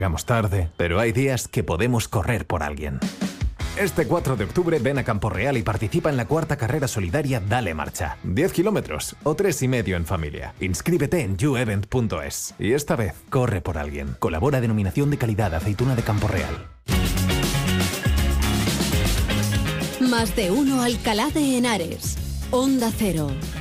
Llegamos tarde, pero hay días que podemos correr por alguien. Este 4 de octubre ven a Campo Real y participa en la 4ª carrera solidaria Dale Marcha. 10 kilómetros o 3,5 en familia. Inscríbete en youevent.es. Y esta vez, corre por alguien. Colabora Denominación de Calidad Aceituna de Campo Real. Más de uno Alcalá de Henares. Onda Cero.